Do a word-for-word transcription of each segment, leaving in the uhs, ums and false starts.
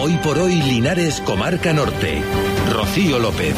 Hoy por hoy Linares, Comarca Norte. Rocío López.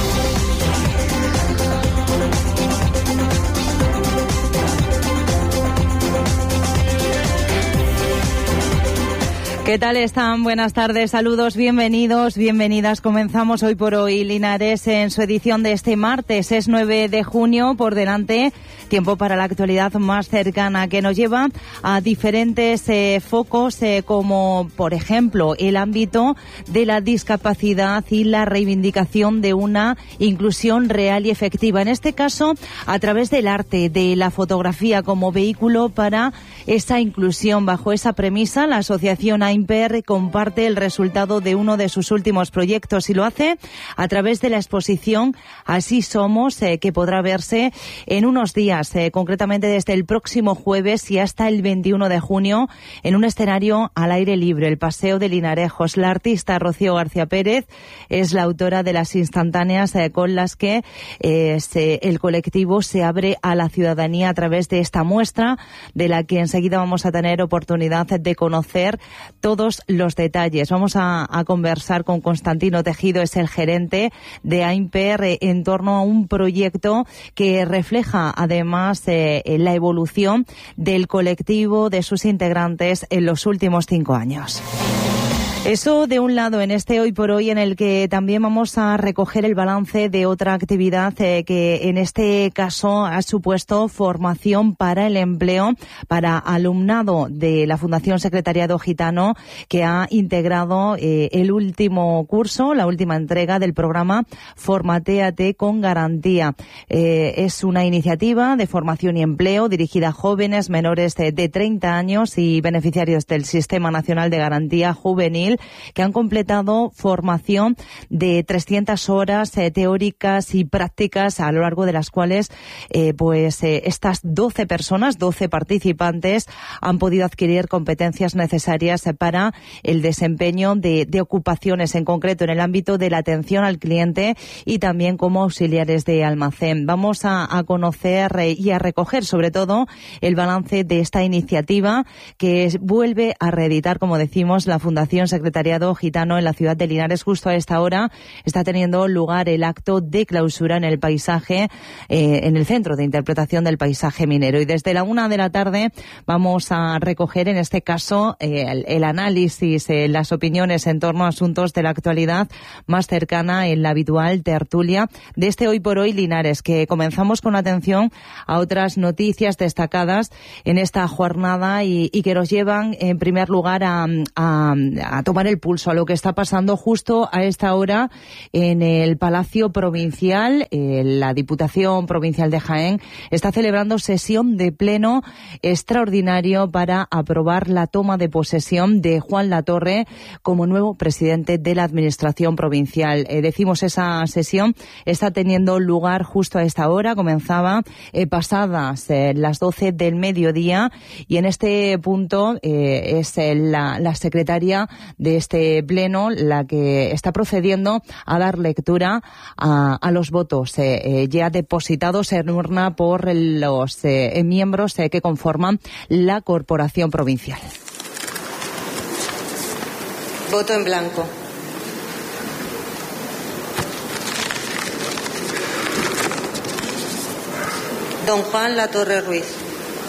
¿Qué tal están? Buenas tardes, saludos, bienvenidos, bienvenidas. Comenzamos Hoy por Hoy Linares en su edición de este martes. Es nueve de junio, por delante, tiempo para la actualidad más cercana que nos lleva a diferentes eh, focos eh, como, por ejemplo, el ámbito de la discapacidad y la reivindicación de una inclusión real y efectiva. En este caso, a través del arte, de la fotografía como vehículo para esa inclusión. Bajo esa premisa, la asociación A I M P E R comparte el resultado de uno de sus últimos proyectos y lo hace a través de la exposición Así Somos, eh, que podrá verse en unos días, eh, concretamente desde el próximo jueves y hasta el veintiuno de junio, en un escenario al aire libre, el Paseo de Linarejos. La artista Rocío García Pérez es la autora de las instantáneas eh, con las que eh, se, el colectivo se abre a la ciudadanía a través de esta muestra, de la que enseguida vamos a tener oportunidad de conocer todos los detalles. Vamos a, a conversar con Constantino Tejido, es el gerente de A I M P E R, en torno a un proyecto que refleja además eh, la evolución del colectivo, de sus integrantes en los últimos cinco años. Eso de un lado en este Hoy por Hoy, en el que también vamos a recoger el balance de otra actividad eh, que en este caso ha supuesto formación para el empleo para alumnado de la Fundación Secretariado Gitano, que ha integrado eh, el último curso, la última entrega del programa Formatéate con Garantía. Eh, es una iniciativa de formación y empleo dirigida a jóvenes menores de, de treinta años y beneficiarios del Sistema Nacional de Garantía Juvenil, que han completado formación de trescientas horas eh, teóricas y prácticas, a lo largo de las cuales eh, pues eh, estas doce personas, doce participantes, han podido adquirir competencias necesarias eh, para el desempeño de, de ocupaciones, en concreto en el ámbito de la atención al cliente y también como auxiliares de almacén. Vamos a, a conocer eh, y a recoger sobre todo el balance de esta iniciativa que es, vuelve a reeditar, como decimos, la Fundación Secretariado Gitano en la ciudad de Linares. Justo a esta hora está teniendo lugar el acto de clausura en el paisaje, eh, en el Centro de Interpretación del Paisaje Minero. Y desde la una de la tarde vamos a recoger, en este caso, eh, el, el análisis, eh, las opiniones en torno a asuntos de la actualidad más cercana en la habitual tertulia de este Hoy por Hoy Linares, que comenzamos con atención a otras noticias destacadas en esta jornada y, y que nos llevan, en primer lugar, a, a, a tomar el pulso a lo que está pasando justo a esta hora en el Palacio Provincial. Eh, la Diputación Provincial de Jaén está celebrando sesión de pleno extraordinario para aprobar la toma de posesión de Juan Latorre como nuevo presidente de la Administración Provincial. Eh, decimos, esa sesión está teniendo lugar justo a esta hora. Comenzaba eh, pasadas eh, las doce del mediodía y en este punto eh, es eh, la, la secretaria de este pleno la que está procediendo a dar lectura a, a los votos eh, eh, ya depositados en urna por los eh, miembros eh, que conforman la Corporación Provincial. Voto en blanco. Don Juan Latorre Ruiz.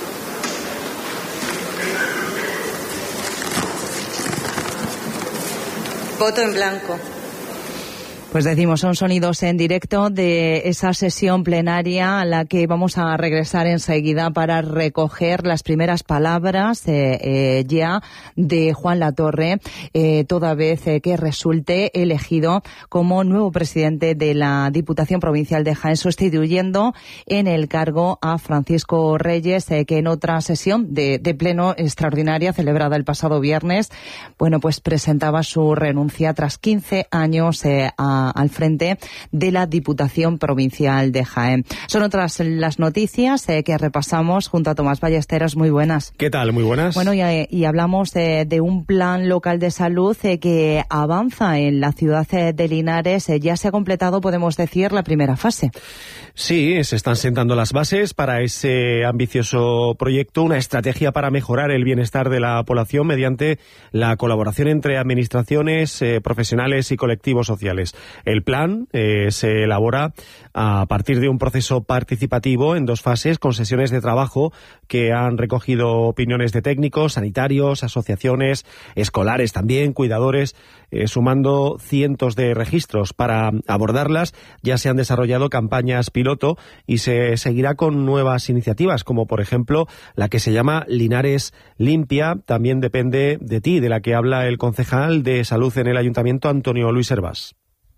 Voto en blanco. Pues decimos, son sonidos en directo de esa sesión plenaria a la que vamos a regresar enseguida para recoger las primeras palabras eh, eh, ya de Juan Latorre, eh, toda vez eh, que resulte elegido como nuevo presidente de la Diputación Provincial de Jaén, sustituyendo en el cargo a Francisco Reyes, eh, que en otra sesión de, de pleno extraordinaria celebrada el pasado viernes, bueno, pues presentaba su renuncia tras quince años eh, a a, al frente de la Diputación Provincial de Jaén. Son otras las noticias eh, que repasamos junto a Tomás Ballesteros. Muy buenas. ¿Qué tal? Muy buenas. Bueno, y, y hablamos de, de un plan local de salud eh, que avanza en la ciudad de Linares. Eh, ya se ha completado, podemos decir, la primera fase. Sí, se están sentando las bases para ese ambicioso proyecto, una estrategia para mejorar el bienestar de la población mediante la colaboración entre administraciones, eh, profesionales y colectivos sociales. El plan eh, se elabora a partir de un proceso participativo en dos fases, con sesiones de trabajo que han recogido opiniones de técnicos, sanitarios, asociaciones, escolares también, cuidadores, eh, sumando cientos de registros. Para abordarlas ya se han desarrollado campañas piloto y se seguirá con nuevas iniciativas, como por ejemplo la que se llama Linares Limpia. También depende de ti, de la que habla el concejal de Salud en el Ayuntamiento, Antonio Luis Hervás.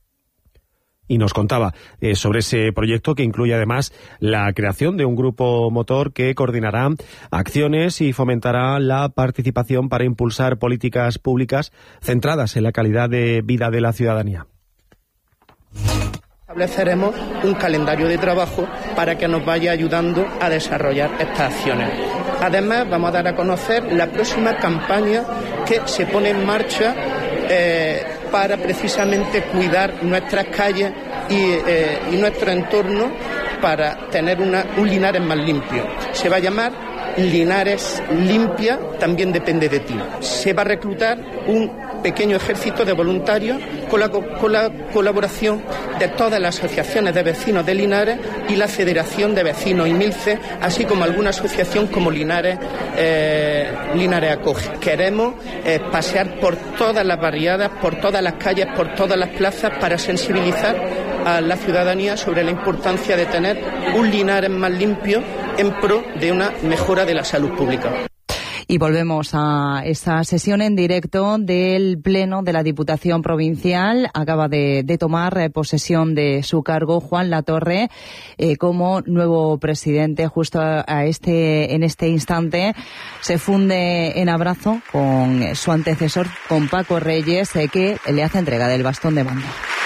Y nos contaba eh, sobre ese proyecto que incluye además la creación de un grupo motor que coordinará acciones y fomentará la participación para impulsar políticas públicas centradas en la calidad de vida de la ciudadanía. Estableceremos un calendario de trabajo para que nos vaya ayudando a desarrollar estas acciones. Además, vamos a dar a conocer la próxima campaña que se pone en marcha eh, para precisamente cuidar nuestras calles y, eh, y nuestro entorno para tener una, un Linares más limpio. Se va a llamar Linares Limpia, también depende de ti. Se va a reclutar un pequeño ejército de voluntarios con la, con la colaboración de todas las asociaciones de vecinos de Linares y la Federación de Vecinos y Milce, así como alguna asociación como Linares, eh, Linares Acoge. Queremos eh, pasear por todas las barriadas, por todas las calles, por todas las plazas para sensibilizar a la ciudadanía sobre la importancia de tener un Linares más limpio en pro de una mejora de la salud pública. Y volvemos a esa sesión en directo del Pleno de la Diputación Provincial. Acaba de, de tomar eh, posesión de su cargo Juan Latorre eh, como nuevo presidente. Justo a, a este, en este instante se funde en abrazo con su antecesor, con Paco Reyes, eh, que le hace entrega del bastón de mando.